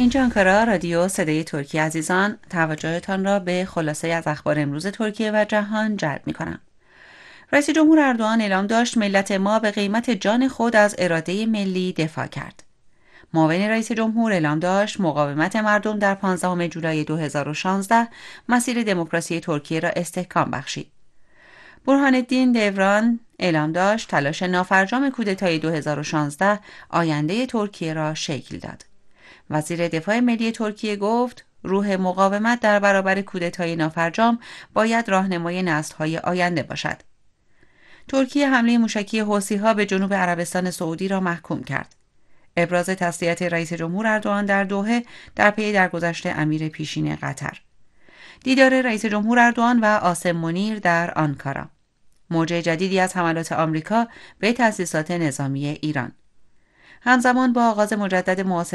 اینجا آنکارا رادیو صدای ترکیه. عزیزان، توجهتان را به خلاصه از اخبار امروز ترکیه و جهان جلب می‌کنم. رئیس جمهور اردوغان اعلام داشت ملت ما به قیمت جان خود از اراده ملی دفاع کرد. معاون رئیس جمهور اعلام داشت مقاومت مردم در 15 جولای 2016 مسیر دموکراسی ترکیه را استحکام بخشید. برهان الدین دیوران اعلام داشت تلاش نافرجام کودتای 2016 آینده ترکیه را شکل داد. وزیر دفاع ملی ترکیه گفت روح مقاومت در برابر کودتای نافرجام باید راهنمای نسل‌های آینده باشد. ترکیه حمله موشکی حوثی‌ها به جنوب عربستان سعودی را محکوم کرد. ابراز تسلیت رئیس جمهور اردوغان در دوحه در پی درگذشت امیر پیشین قطر. دیدار رئیس جمهور اردوغان و عاصم منیر در آنکارا. موج جدیدی از حملات آمریکا به تأسیسات نظامی ایران. همزمان با آغاز مجدد محاصره